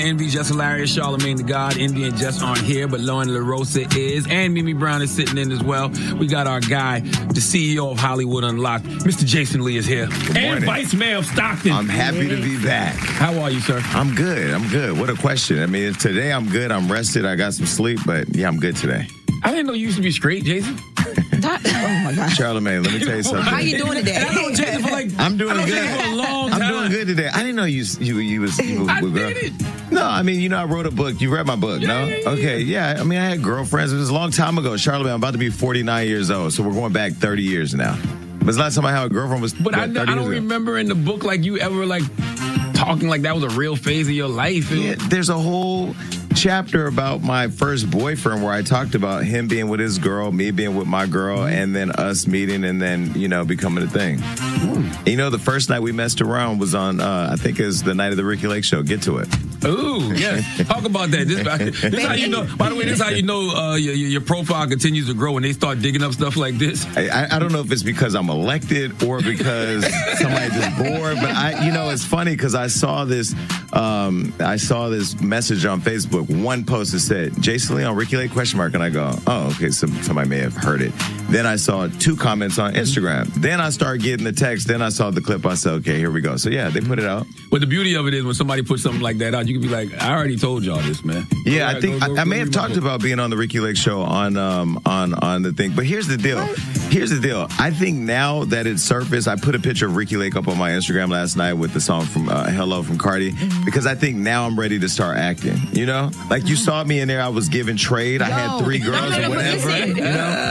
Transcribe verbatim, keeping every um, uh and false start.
Envy, Just Hilarious, Charlamagne the God, Envy and Just aren't here, but Lauren LaRosa is, and Mimi Brown is sitting in as well. We got our guy, the C E O of Hollywood Unlocked, Mister Jason Lee is here, and Vice Mayor of Stockton. I'm happy to be back. How are you, sir? I'm good. I'm good. What a question. I mean, today I'm good. I'm rested. I got some sleep, but yeah, I'm good today. I didn't know you used to be straight, Jason. That, oh my God, Charlamagne, let me tell you something. How you doing today? I know Jason for like I'm doing I good. For a long time. I'm doing good today. I didn't know you you you was you I were did it. No, I mean, you know, I wrote a book. You read my book, yeah, no? Yeah, yeah, okay, yeah. I mean, I had girlfriends. It was a long time ago. Charlamagne, I'm about to be forty-nine years old, so we're going back thirty years now. But it's the last time I had a girlfriend was. But what, I, I don't remember in the book like you ever like talking like that was a real phase of your life. Yeah, there's a whole chapter about my first boyfriend where I talked about him being with his girl, me being with my girl, and then us meeting and then, you know, becoming a thing. Mm. You know, the first night we messed around was on, uh, I think it was the night of the Ricky Lake show. Get to it. Ooh, yeah. Talk about that. This, this is how you know, by the way, this is how you know uh, your, your profile continues to grow when they start digging up stuff like this. I, I don't know if it's because I'm elected or because somebody just bored, but I, you know, it's funny because I saw this, um, I saw this message on Facebook. One post that said, Jason Lee on Ricky Lake question mark. And I go, oh, okay, so somebody may have heard it. Then I saw two comments on Instagram. Then I started getting the text. Then I saw the clip. I said, okay, here we go. So yeah, they put it out. But the beauty of it is when somebody puts something like that out, you can be like, I already told y'all this, man. Yeah, go, I think go, go, I, I go, may go, have go, talked go. about being on the Ricky Lake show on um on on the thing. But here's the deal. Here's the deal. I think now that it's surfaced, I put a picture of Ricky Lake up on my Instagram last night with the song from uh, Hello from Cardi, because I think now I'm ready to start acting. You know, like you saw me in there. I was giving trade. I had three girls or whatever. You know,